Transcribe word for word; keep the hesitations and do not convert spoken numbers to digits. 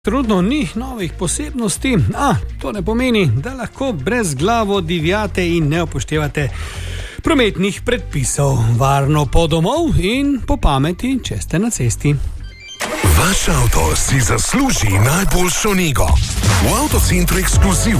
Trenutno ni novih posebnosti, a to ne pomeni, da lahko brezglavo divjate in ne upoštevate prometnih predpisov. Varno po domov in po pameti, če ste na cesti. Vaš avto si zasluži najboljšo nego. V Avtocentru Ekskluziv